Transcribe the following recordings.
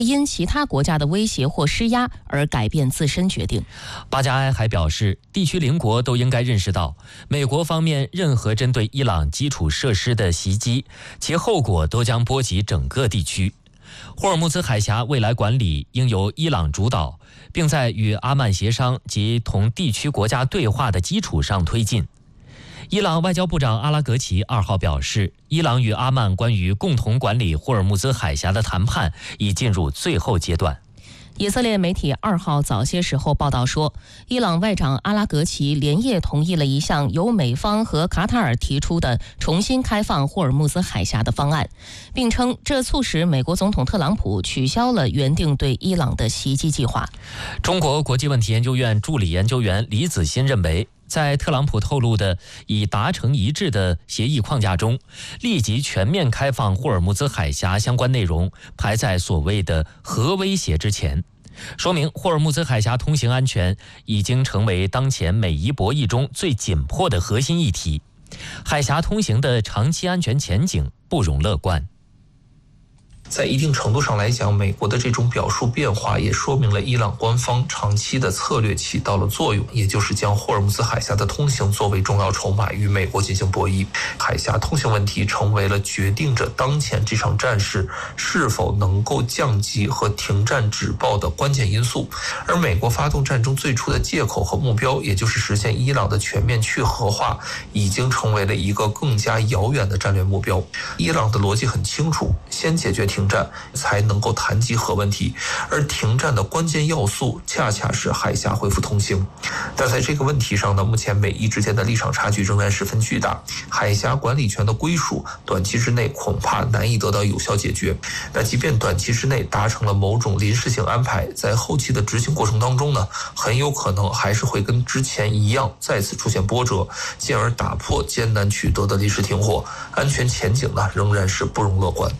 因其他国家的威胁或施压而改变自身决定。 巴加埃还表示，地区邻国都应该认识到，美国方面任何针对伊朗基础设施的袭击，其后果都将波及整个地区。霍尔木兹海峡未来管理应由伊朗主导，并在与阿曼协商及同地区国家对话的基础上推进。伊朗外交部长阿拉格齐2号表示，伊朗与阿曼关于共同管理霍尔木兹海峡的谈判已进入最后阶段。 以色列媒体2号早些时候报道说，伊朗外长阿拉格齐连夜同意了一项由美方和卡塔尔提出的重新开放霍尔木兹海峡的方案，并称这促使美国总统特朗普取消了原定对伊朗的袭击计划。 中国国际问题研究院助理研究员李子欣认为，在特朗普透露的已达成一致的协议框架中，立即全面开放霍尔木兹海峡相关内容排在所谓的核威胁之前，说明霍尔木兹海峡通行安全已经成为当前美伊博弈中最紧迫的核心议题，海峡通行的长期安全前景不容乐观。 在一定程度上来讲，美国的这种表述变化也说明了伊朗官方长期的策略起到了作用，也就是将霍尔木兹海峡的通行作为重要筹码与美国进行博弈。海峡通行问题成为了决定着当前这场战事是否能够降级和停战止暴的关键因素。而美国发动战争最初的借口和目标，也就是实现伊朗的全面去核化，已经成为了一个更加遥远的战略目标。伊朗的逻辑很清楚，先解决停战才能够谈及核问题，而停战的关键要素恰恰是海峡恢复通行。但在这个问题上呢，目前美伊之间的立场差距仍然十分巨大，海峡管理权的归属短期之内恐怕难以得到有效解决。那即便短期之内达成了某种临时性安排，在后期的执行过程当中呢，很有可能还是会跟之前一样再次出现波折，进而打破艰难取得的临时停火，安全前景呢仍然是不容乐观。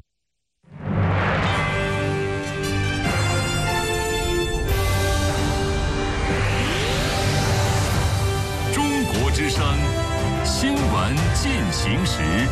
之声新闻进行时，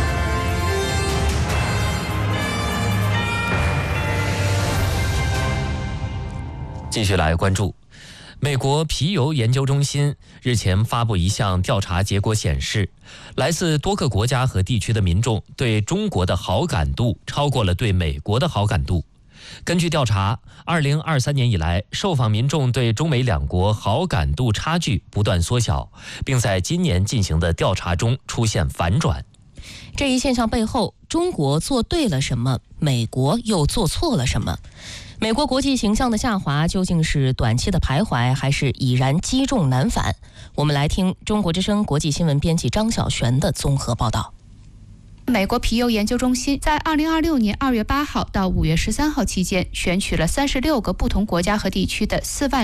继续来关注。美国皮尤研究中心日前发布一项调查结果显示，来自多个国家和地区的民众对中国的好感度超过了对美国的好感度。根据调查，2023年以来，受访民众对中美两国好感度差距不断缩小，并在今年进行的调查中出现反转。 这一现象背后，中国做对了什么？美国又做错了什么？美国国际形象的下滑究竟是短期的徘徊，还是已然击中难返？我们来听中国之声国际新闻编辑张晓璇的综合报道。 美国皮尤研究中心在2026年2月8号到5月13号期间，选取了36个不同国家和地区的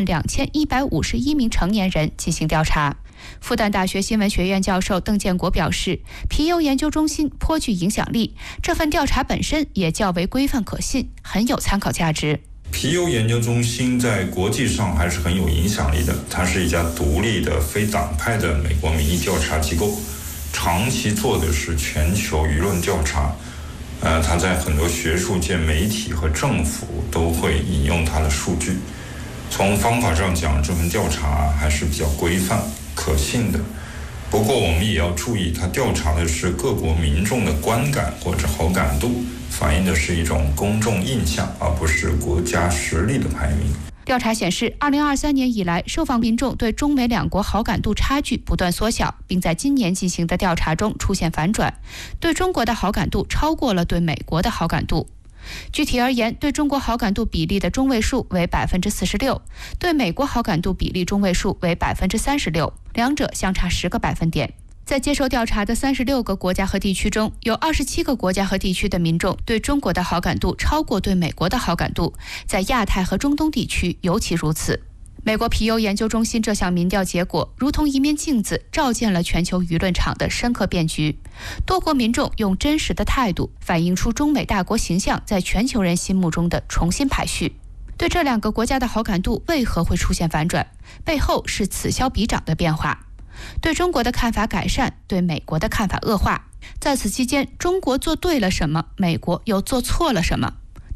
42151名成年人进行调查。复旦大学新闻学院教授邓建国表示，皮尤研究中心颇具影响力，这份调查本身也较为规范可信，很有参考价值。 皮尤研究中心在国际上还是很有影响力的，它是一家独立的非党派的美国民意调查机构，长期做的是全球舆论调查，他在很多学术界、媒体和政府都会引用他的数据。从方法上讲，这份调查还是比较规范可信的。不过我们也要注意，他调查的是各国民众的观感或者好感度，反映的是一种公众印象，而不是国家实力的排名。 调查显示，2023年以来，受访民众对中美两国好感度差距不断缩小，并在今年进行的调查中出现反转，对中国的好感度超过了对美国的好感度。具体而言，对中国好感度比例的中位数为46%，对美国好感度比例中位数为36%，两者相差10个百分点。在接受调查的36个国家和地区中，有27个国家和地区的民众对中国的好感度超过对美国的好感度，在亚太和中东地区尤其如此。美国皮尤研究中心这项民调结果如同一面镜子，照见了全球舆论场的深刻变局。多国民众用真实的态度反映出中美大国形象在全球人心目中的重新排序。对这两个国家的好感度为何会出现反转？背后是此消彼长的变化。对中国的看法改善，对美国的看法恶化。在此期间，中国做对了什么？美国又做错了什么？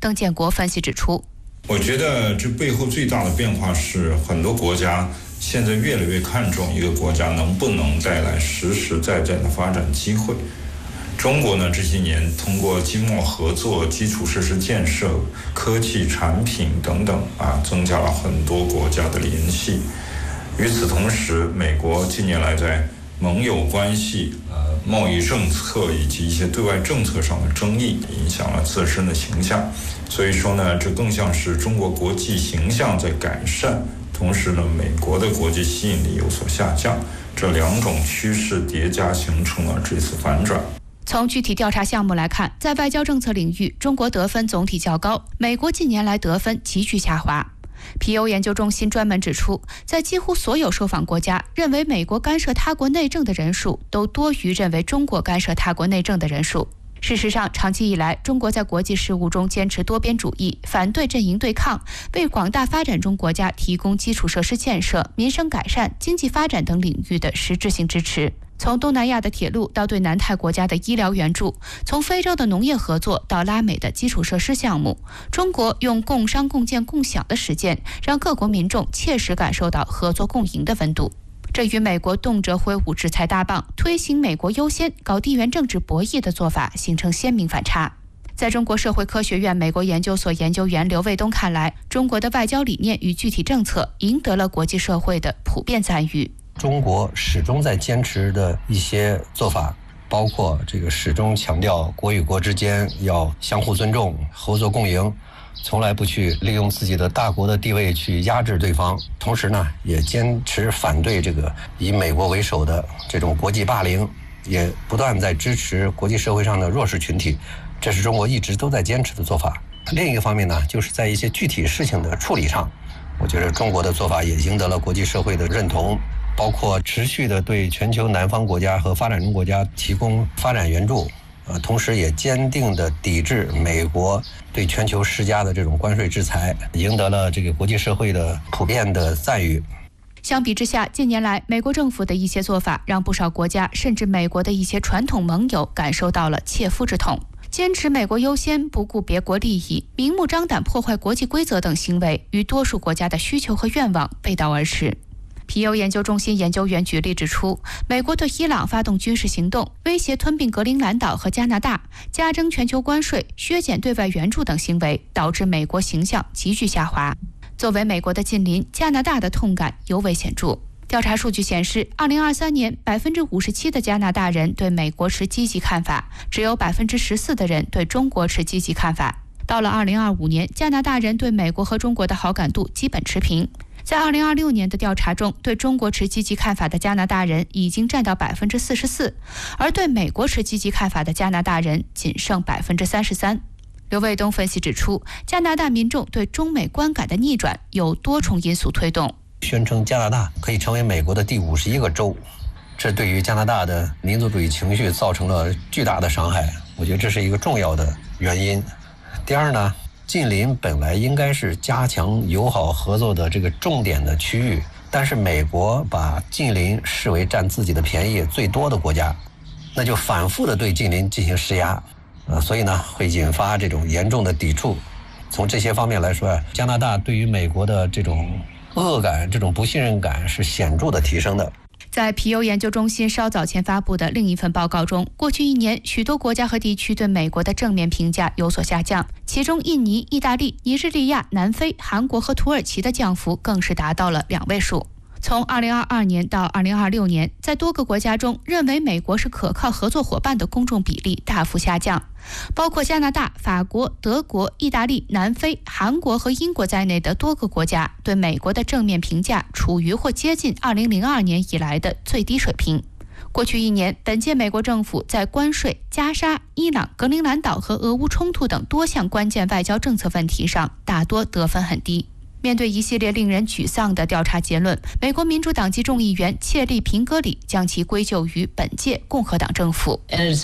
邓建国分析指出， 我觉得这背后最大的变化是，很多国家现在越来越看重一个国家能不能带来实实在在的发展机会。中国呢，这些年通过经贸合作、基础设施建设、科技产品等等增加了很多国家的联系。与此同时，美国近年来在盟友关系、贸易政策以及一些对外政策上的争议，影响了自身的形象。所以说呢，这更像是中国国际形象在改善，同时呢，美国的国际吸引力有所下降。这两种趋势叠加形成了这次反转。 从具体调查项目来看，在外交政策领域，中国得分总体较高，美国近年来得分急剧下滑。皮尤研究中心专门指出，在几乎所有受访国家，认为美国干涉他国内政的人数都多于认为中国干涉他国内政的人数。事实上，长期以来，中国在国际事务中坚持多边主义，反对阵营对抗，为广大发展中国家提供基础设施建设、民生改善、经济发展等领域的实质性支持。从东南亚的铁路到对南太国家的医疗援助，从非洲的农业合作到拉美的基础设施项目，中国用共商共建共享的实践，让各国民众切实感受到合作共赢的温度。这与美国动辄挥舞制裁大棒，推行美国优先、搞地缘政治博弈的做法形成鲜明反差。在中国社会科学院美国研究所研究员刘卫东看来，中国的外交理念与具体政策赢得了国际社会的普遍赞誉。 中国始终在坚持的一些做法，包括这个始终强调国与国之间要相互尊重、合作共赢，从来不去利用自己的大国的地位去压制对方。同时呢，也坚持反对这个以美国为首的这种国际霸凌，也不断在支持国际社会上的弱势群体，这是中国一直都在坚持的做法。另一个方面呢，就是在一些具体事情的处理上，我觉得中国的做法也赢得了国际社会的认同，包括持续的对全球南方国家和发展中国家提供发展援助，同时也坚定地抵制美国对全球施加的这种关税制裁，赢得了这个国际社会的普遍的赞誉。 相比之下，近年来美国政府的一些做法，让不少国家甚至美国的一些传统盟友感受到了切肤之痛。坚持美国优先、不顾别国利益、明目张胆破坏国际规则等行为，与多数国家的需求和愿望背道而驰。皮尤研究中心研究员举例指出，美国对伊朗发动军事行动，威胁吞并格陵兰岛和加拿大，加征全球关税、削减对外援助等行为，导致美国形象急剧下滑。作为美国的近邻，加拿大的痛感尤为显著。调查数据显示，2023年57%的加拿大人对美国持积极看法，只有14%的人对中国持积极看法。到了2025年，加拿大人对美国和中国的好感度基本持平。在2026年的调查中，对中国持积极看法的加拿大人已经占到44%，而对美国持积极看法的加拿大人仅剩33%。刘卫东分析指出，加拿大民众对中美观感的逆转有多重因素推动。 宣称加拿大可以成为美国的第51个州，这对于加拿大的民族主义情绪造成了巨大的伤害，我觉得这是一个重要的原因。第二呢，近邻本来应该是加强友好合作的这个重点的区域，但是美国把近邻视为占自己的便宜最多的国家，那就反复的对近邻进行施压，所以呢会引发这种严重的抵触。从这些方面来说，加拿大对于美国的这种恶感、这种不信任感是显著的提升的。 在皮尤研究中心稍早前发布的另一份报告中，过去1年，许多国家和地区对美国的正面评价有所下降，其中印尼、意大利、尼日利亚、南非、韩国和土耳其的降幅更是达到了2位数。从2022年到2026年，在多个国家中，认为美国是可靠合作伙伴的公众比例大幅下降，包括加拿大、法国、德国、意大利、南非、韩国和英国在内的多个国家对美国的正面评价处于或接近2002年以来的最低水平。过去1年，本届美国政府在关税、加沙、伊朗、格陵兰岛和俄乌冲突等多项关键外交政策问题上，大多得分很低。面对一系列令人沮丧的调查结论，美国民主党籍众议员切利·平格里将其归咎于本届共和党政府。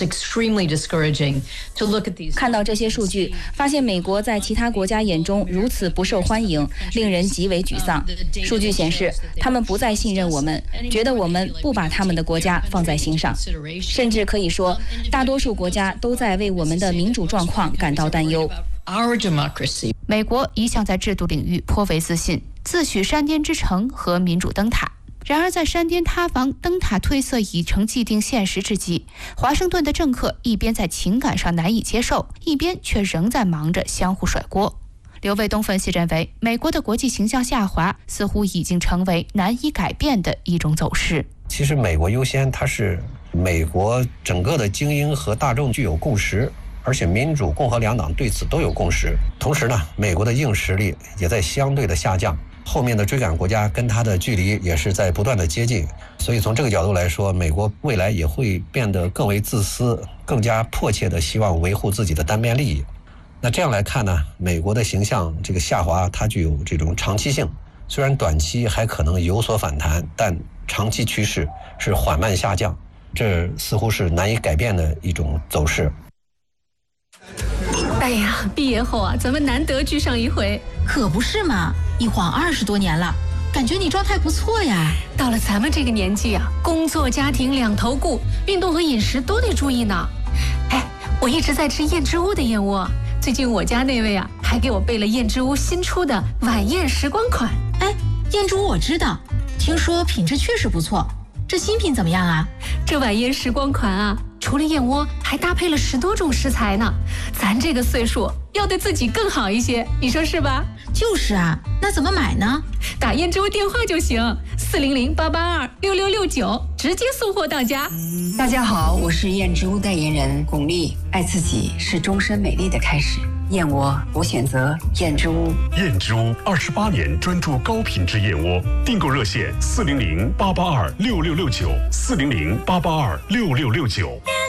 看到这些数据，发现美国在其他国家眼中如此不受欢迎，令人极为沮丧。数据显示，他们不再信任我们，觉得我们不把他们的国家放在心上，甚至可以说，大多数国家都在为我们的民主状况感到担忧。 Our democracy. 美国一向在制度领域颇为自信，自诩山巅之城和民主灯塔。然而，在山巅塌房、灯塔褪色已成既定现实之际，华盛顿的政客一边在情感上难以接受，一边却仍在忙着相互甩锅。刘卫东分析认为，美国的国际形象下滑似乎已经成为难以改变的一种走势。 其实美国优先，它是美国整个的精英和大众具有共识，而且民主、共和两党对此都有共识。同时呢，美国的硬实力也在相对的下降，后面的追赶国家跟它的距离也是在不断的接近。所以从这个角度来说，美国未来也会变得更为自私，更加迫切的希望维护自己的单边利益。那这样来看呢，美国的形象这个下滑，它具有这种长期性，虽然短期还可能有所反弹，但长期趋势是缓慢下降，这似乎是难以改变的一种走势。 哎呀，毕业后啊，咱们难得聚上一回， 可不是嘛，一晃20多年了，感觉你状态不错呀。 到了咱们这个年纪啊，工作家庭两头顾，运动和饮食都得注意呢。哎，我一直在吃燕之屋的燕窝，最近我家那位啊，还给我备了燕之屋新出的晚宴时光款。 哎，燕之屋我知道，听说品质确实不错，这新品怎么样啊？ 这晚宴时光款啊，除了燕窝，还搭配了10多种食材呢。咱这个岁数要对自己更好一些，你说是吧？ 就是啊，那怎么买呢？ 打燕之屋电话就行，400-882-6669，直接送货到家。 大家好，我是燕之屋代言人巩俐。爱自己是终身美丽的开始，燕窝我选择燕之屋。 燕之屋28年专注高品质燕窝，订购热线400-882-6669，400-882-6669。